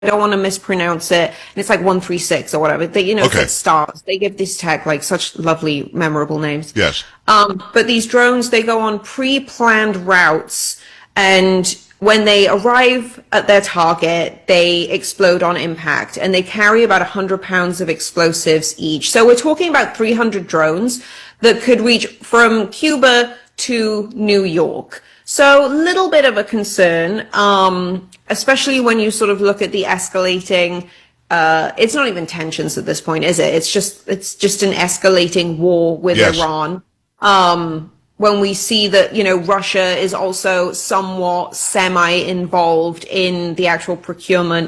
don't want to mispronounce it. And it's like 136 or whatever. They, it's Okay. like stars. They give this tech like such lovely, memorable names. Yes. But these drones, they go on pre-planned routes, and when they arrive at their target, they explode on impact, and they carry about 100 pounds of explosives each. So we're talking about 300 drones that could reach from Cuba to New York. So a little bit of a concern, especially when you sort of look at the escalating, it's not even tensions at this point, is it? It's just an escalating war with Yes. Iran. When we see that, Russia is also somewhat semi-involved in the actual procurement.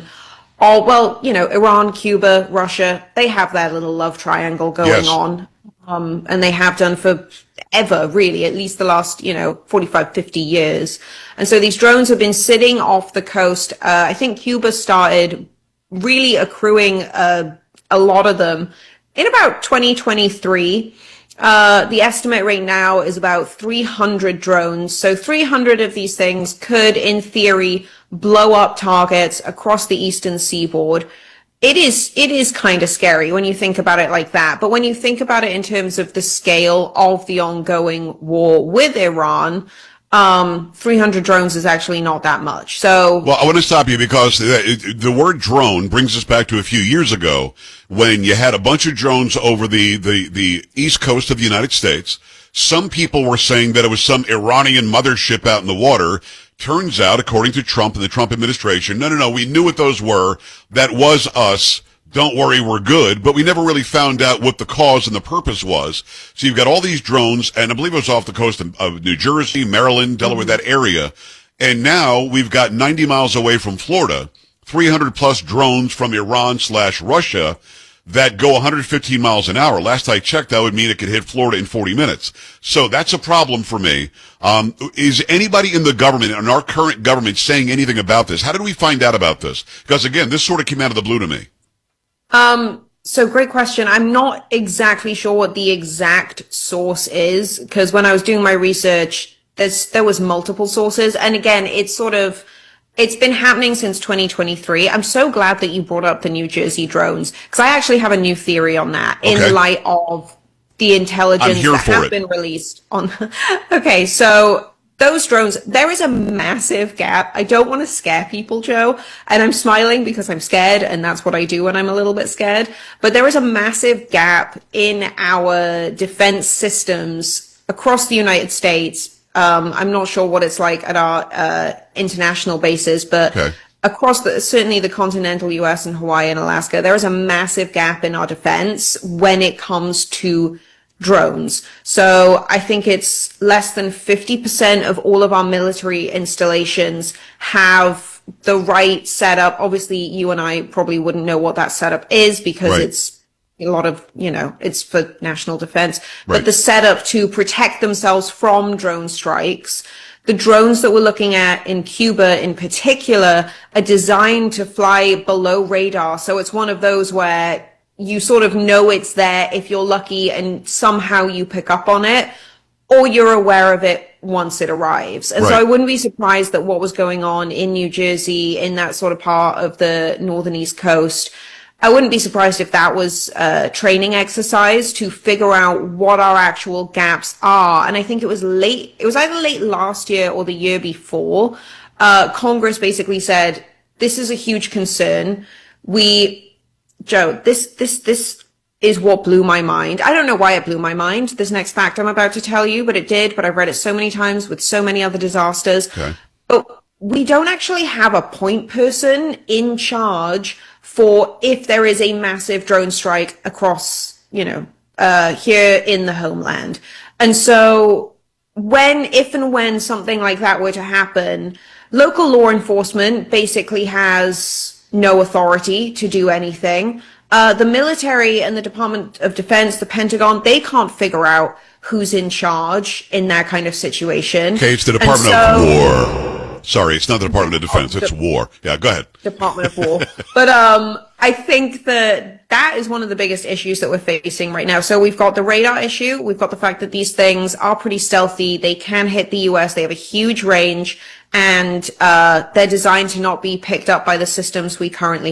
Iran, Cuba, Russia, they have their little love triangle going Yes. on. And they have done for ever, really, at least the last, 45, 50 years. And so these drones have been sitting off the coast. I think Cuba started really accruing a lot of them in about 2023. The estimate right now is about 300 drones. So 300 of these things could, in theory, blow up targets across the eastern seaboard. It is kind of scary when you think about it like that. But when you think about it in terms of the scale of the ongoing war with Iran, 300 drones is actually not that much. So, Well, I want to stop you because the word drone brings us back to a few years ago when you had a bunch of drones over the east coast of the United States. Some people were saying that it was some Iranian mothership out in the water. Turns out, according to Trump and the Trump administration, no, we knew what those were. That was us. Don't worry, we're good. But we never really found out what the cause and the purpose was. So you've got all these drones, and I believe it was off the coast of New Jersey, Maryland, Delaware, that area. And now we've got 90 miles away from Florida, 300 plus drones from Iran/Russia that go 115 miles an hour. Last I checked, that would mean it could hit Florida in 40 minutes. So that's a problem for me. Is anybody in the government, in our current government, saying anything about this? How did we find out about this? Because again, this sort of came out of the blue to me. So great question. I'm not exactly sure what the exact source is, because when I was doing my research, there was multiple sources. And again, it's been happening since 2023. I'm so glad that you brought up the New Jersey drones, because I actually have a new theory on that in light of the intelligence that have been released on. Okay, so those drones, there is a massive gap. I don't want to scare people, Joe, and I'm smiling because I'm scared, and that's what I do when I'm a little bit scared. But there is a massive gap in our defense systems across the United States. I'm not sure what it's like at our international bases, but across certainly the continental US and Hawaii and Alaska, there is a massive gap in our defense when it comes to drones. So I think it's less than 50% of all of our military installations have the right setup. Obviously, you and I probably wouldn't know what that setup is because it's a lot of, it's for national defense, but the setup to protect themselves from drone strikes. The drones that we're looking at in Cuba in particular are designed to fly below radar. So it's one of those where you sort of know it's there if you're lucky and somehow you pick up on it, or you're aware of it once it arrives. And so I wouldn't be surprised that what was going on in New Jersey, in that sort of part of the northern East Coast, I wouldn't be surprised if that was a training exercise to figure out what our actual gaps are. And I think it was either late last year or the year before. Congress basically said, this is a huge concern. Joe, this is what blew my mind. I don't know why it blew my mind, this next fact I'm about to tell you, but it did. But I've read it so many times with so many other disasters. But we don't actually have a point person in charge for if there is a massive drone strike across, here in the homeland. And so if and when something like that were to happen, local law enforcement basically has no authority to do anything. The military and the Department of Defense, the Pentagon, they can't figure out who's in charge in that kind of situation. Okay, it's the Department of War. Sorry, it's not the Department of Defense. It's war. Yeah, go ahead. Department of War. But I think that is one of the biggest issues that we're facing right now. So we've got the radar issue. We've got the fact that these things are pretty stealthy. They can hit the US. They have a huge range, and they're designed to not be picked up by the systems we currently